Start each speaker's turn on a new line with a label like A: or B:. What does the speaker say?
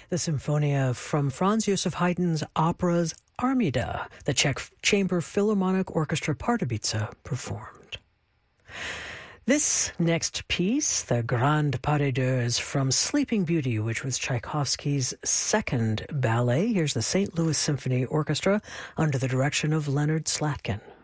A: the Symphonia from Franz Joseph Haydn's opera's Armida, the Czech Chamber Philharmonic Orchestra Pardubice performed. This next piece, the Grande Pas de Deux, is from Sleeping Beauty, which was Tchaikovsky's second ballet. Here's the St. Louis Symphony Orchestra under the direction of Leonard Slatkin.